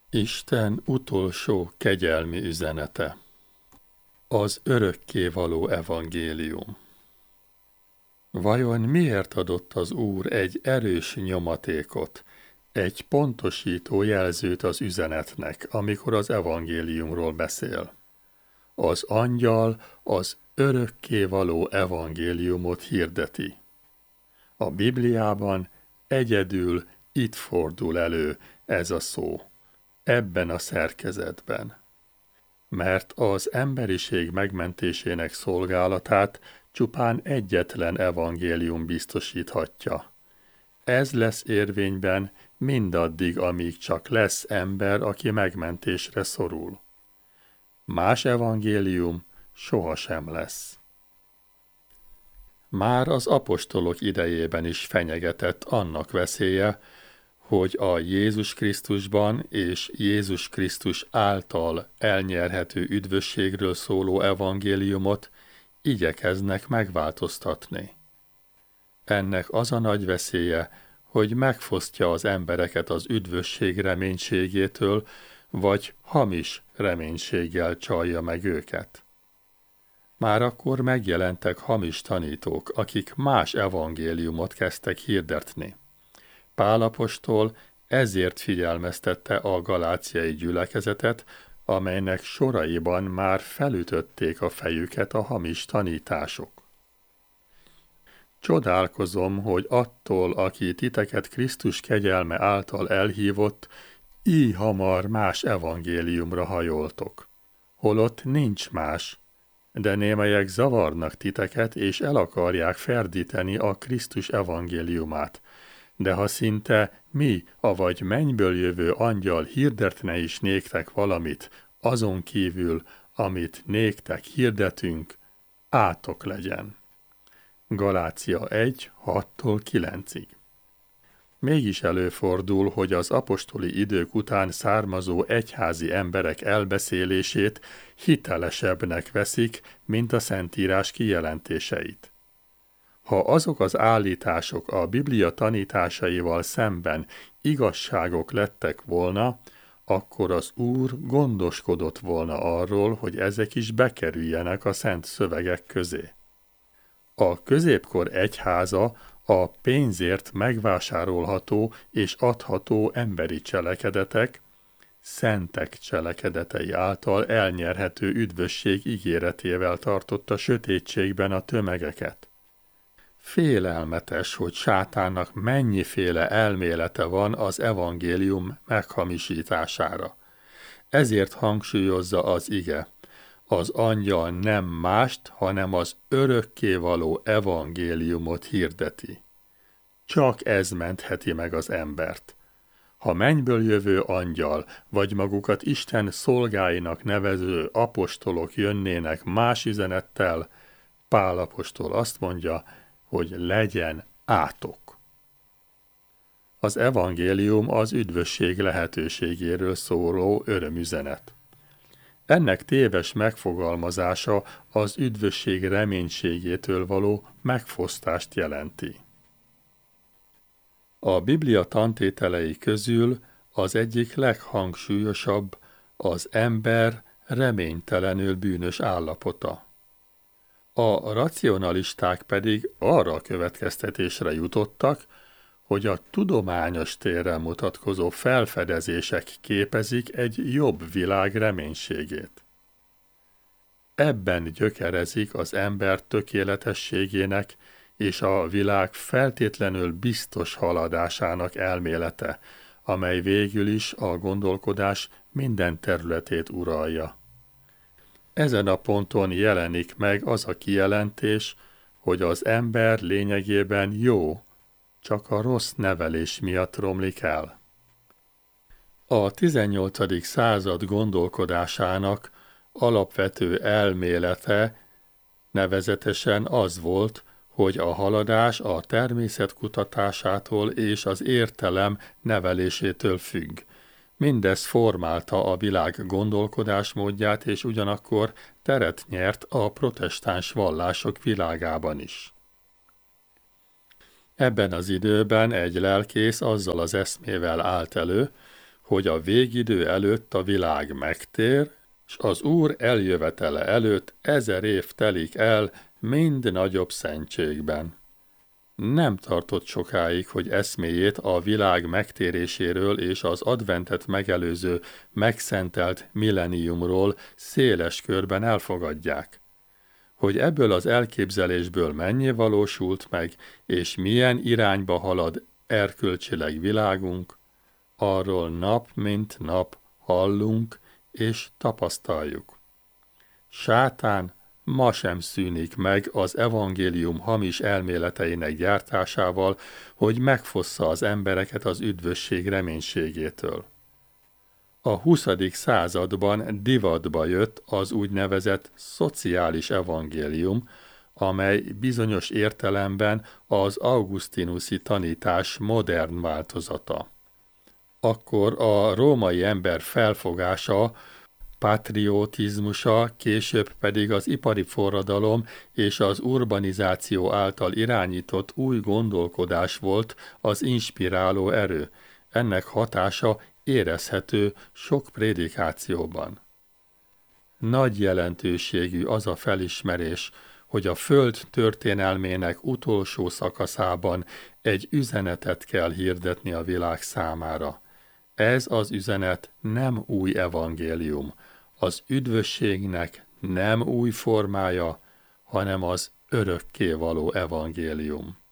Isten utolsó kegyelmi üzenete. Az örökkévaló evangélium. Vajon miért adott az Úr egy erős nyomatékot, egy pontosító jelzőt az üzenetnek, amikor az evangéliumról beszél? Az angyal az örökkévaló evangéliumot hirdeti. A Bibliában egyedül itt fordul elő ez a szó, ebben a szerkezetben. Mert az emberiség megmentésének szolgálatát csupán egyetlen evangélium biztosíthatja. Ez lesz érvényben mindaddig, amíg csak lesz ember, aki megmentésre szorul. Más evangélium sohasem lesz. Már az apostolok idejében is fenyegetett annak veszélye, hogy a Jézus Krisztusban és Jézus Krisztus által elnyerhető üdvösségről szóló evangéliumot igyekeznek megváltoztatni. Ennek az a nagy veszélye, hogy megfosztja az embereket az üdvösség reménységétől, vagy hamis reménységgel csalja meg őket. Már akkor megjelentek hamis tanítók, akik más evangéliumot kezdtek hirdetni. Pál apostol ezért figyelmeztette a galáciai gyülekezetet, amelynek soraiban már felütötték a fejüket a hamis tanítások. Csodálkozom, hogy attól, aki titeket Krisztus kegyelme által elhívott, így hamar más evangéliumra hajoltok. Holott nincs más, de némelyek zavarnak titeket, és el akarják ferdíteni a Krisztus evangéliumát. De ha szinte mi, avagy mennyből jövő angyal hirdetne is néktek valamit, azon kívül, amit néktek hirdetünk, átok legyen. Galácia 1, 6-9. Mégis előfordul, hogy az apostoli idők után származó egyházi emberek elbeszélését hitelesebbnek veszik, mint a Szentírás kijelentéseit. Ha azok az állítások a Biblia tanításaival szemben igazságok lettek volna, akkor az Úr gondoskodott volna arról, hogy ezek is bekerüljenek a szent szövegek közé. A középkor egyháza a pénzért megvásárolható és adható emberi cselekedetek, szentek cselekedetei által elnyerhető üdvösség ígéretével tartotta sötétségben a tömegeket. Félelmetes, hogy sátánnak mennyiféle elmélete van az evangélium meghamisítására. Ezért hangsúlyozza az ige. Az angyal nem mást, hanem az örökkévaló evangéliumot hirdeti. Csak ez mentheti meg az embert. Ha mennyből jövő angyal, vagy magukat Isten szolgáinak nevező apostolok jönnének más üzenettel, Pál apostol azt mondja, hogy legyen átok. Az evangélium az üdvösség lehetőségéről szóló örömüzenet. Ennek téves megfogalmazása az üdvösség reménységétől való megfosztást jelenti. A Biblia tantételei közül az egyik leghangsúlyosabb az ember reménytelenül bűnös állapota. A racionalisták pedig arra a következtetésre jutottak, hogy a tudományos térrel mutatkozó felfedezések képezik egy jobb világ reménységét. Ebben gyökerezik az ember tökéletességének és a világ feltétlenül biztos haladásának elmélete, amely végül is a gondolkodás minden területét uralja. Ezen a ponton jelenik meg az a kijelentés, hogy az ember lényegében jó, csak a rossz nevelés miatt romlik el. A 18. század gondolkodásának alapvető elmélete nevezetesen az volt, hogy a haladás a természet kutatásától és az értelem nevelésétől függ. Mindez formálta a világ gondolkodásmódját, és ugyanakkor teret nyert a protestáns vallások világában is. Ebben az időben egy lelkész azzal az eszmével állt elő, hogy a végidő előtt a világ megtér, s az Úr eljövetele előtt 1000 év telik el mind nagyobb szentségben. Nem tartott sokáig, hogy eszméjét a világ megtéréséről és az adventet megelőző megszentelt milleniumról széles körben elfogadják. Hogy ebből az elképzelésből mennyi valósult meg, és milyen irányba halad erkölcsileg világunk, arról nap mint nap hallunk és tapasztaljuk. Sátán ma sem szűnik meg az evangélium hamis elméleteinek gyártásával, hogy megfossza az embereket az üdvösség reménységétől. A 20. században divatba jött az úgynevezett szociális evangélium, amely bizonyos értelemben az augustinuszi tanítás modern változata. Akkor a római ember felfogása, patriotizmusa, később pedig az ipari forradalom és az urbanizáció által irányított új gondolkodás volt az inspiráló erő. Ennek hatása érezhető sok prédikációban. Nagy jelentőségű az a felismerés, hogy a Föld történelmének utolsó szakaszában egy üzenetet kell hirdetni a világ számára. Ez az üzenet nem új evangélium, az üdvösségnek nem új formája, hanem az örökkévaló evangélium.